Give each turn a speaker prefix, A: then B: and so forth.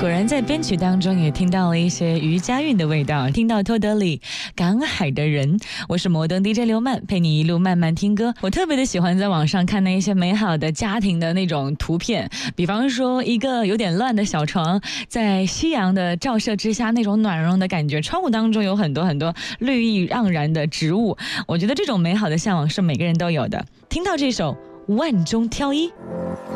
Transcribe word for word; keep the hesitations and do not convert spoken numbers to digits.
A: 果然在编曲当中也听到了一些余佳韵的味道，听到托德里赶海的人。我是摩登 D J 刘曼，陪你一路慢慢听歌。我特别的喜欢在网上看那一些美好的家庭的那种图片，比方说一个有点乱的小床，在夕阳的照射之下那种暖融的感觉，窗户当中有很多很多绿意盎然的植物，我觉得这种美好的向往是每个人都有的。听到这首万中挑一。